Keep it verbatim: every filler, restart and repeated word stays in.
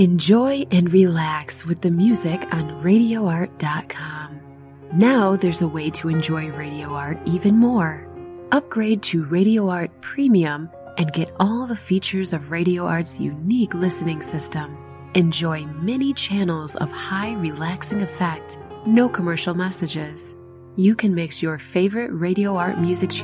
Enjoy and relax with the music on radio art dot com. Now there's a way to enjoy Radio Art even more. Upgrade to Radio Art Premium and get all the features of Radio Art's unique listening system. Enjoy many channels of high relaxing effect, no commercial messages. You can mix your favorite Radio Art music